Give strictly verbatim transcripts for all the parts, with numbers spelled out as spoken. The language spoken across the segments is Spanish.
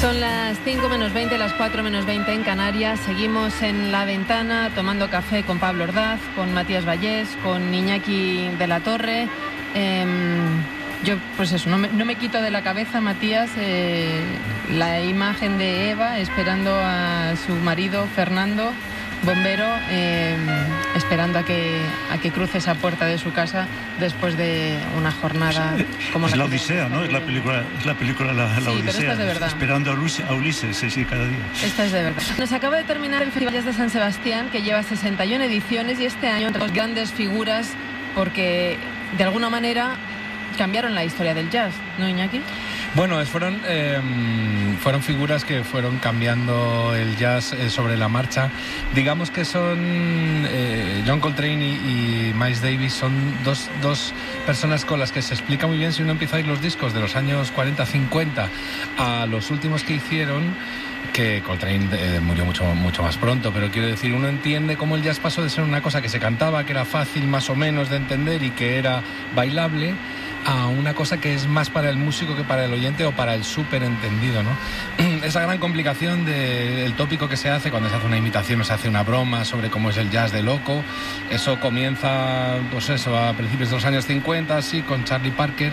Son las cinco menos veinte, las cuatro menos veinte en Canarias. Seguimos en La Ventana tomando café con Pablo Ordaz, con Matías Vallés, con Iñaki de la Torre. Eh, yo, pues eso, no me, no me quito de la cabeza, Matías, eh, la imagen de Eva esperando a su marido Fernando, bombero, eh, esperando a que a que cruce esa puerta de su casa después de una jornada como es la, la Odisea, ¿no? Es la película, es la película la, la sí, Odisea. Pero esta es de verdad. Esperando a Ulises, a Ulises, sí, sí, cada día. Esta es de verdad. Nos acaba de terminar el Festival Jazz de San Sebastián, que lleva sesenta y una ediciones, y este año tenemos grandes figuras porque de alguna manera cambiaron la historia del jazz, ¿no, Iñaki? Bueno, fueron, eh, fueron figuras que fueron cambiando el jazz eh, sobre la marcha. Digamos que son eh, John Coltrane y, y Miles Davis son dos, dos personas con las que se explica muy bien si uno empieza a ir los discos de los años cuarenta, cincuenta a los últimos que hicieron, que Coltrane eh, murió mucho, mucho más pronto, pero quiero decir, uno entiende cómo el jazz pasó de ser una cosa que se cantaba, que era fácil más o menos de entender y que era bailable, a una cosa que es más para el músico que para el oyente o para el súper entendido, ¿no? Esa gran complicación del tópico que se hace cuando se hace una imitación o se hace una broma sobre cómo es el jazz de loco, eso comienza, pues eso, a principios de los años cincuenta, así, con Charlie Parker,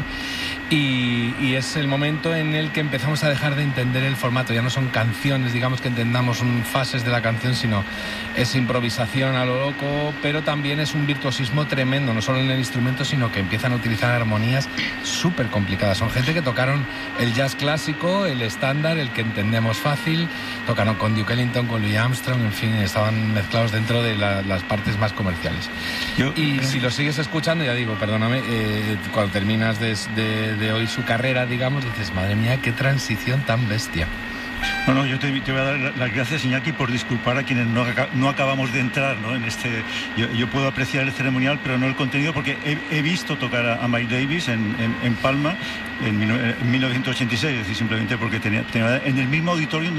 y, y es el momento en el que empezamos a dejar de entender el formato. Ya no son canciones, digamos, que entendamos un, fases de la canción, sino es improvisación a lo loco, pero también es un virtuosismo tremendo, no solo en el instrumento, sino que empiezan a utilizar armonías súper complicadas. Son gente que tocaron el jazz clásico, el estándar, el que entendemos fácil, tocaron con Duke Ellington, con Louis Armstrong, en fin, estaban mezclados dentro de la, las partes más comerciales. Yo, y si lo sigues escuchando, ya digo, perdóname, eh, cuando terminas de, de, de oír su carrera, digamos, dices, madre mía, qué transición tan bestia. No, no, yo te, te voy a dar las gracias, Iñaki, por disculpar a quienes no, no acabamos de entrar, ¿no? En este, yo, yo puedo apreciar el ceremonial, pero no el contenido, porque he, he visto tocar a, a Miles Davis en, en, en Palma en, en mil novecientos ochenta y seis, es decir, simplemente porque tenía, tenía en el mismo auditorio